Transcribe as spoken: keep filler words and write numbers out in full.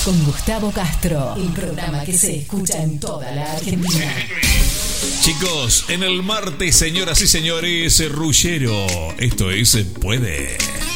con Gustavo Castro, el programa que se escucha en toda la Argentina. Chicos, en el martes, señoras y señores, Rullero, esto es Puede.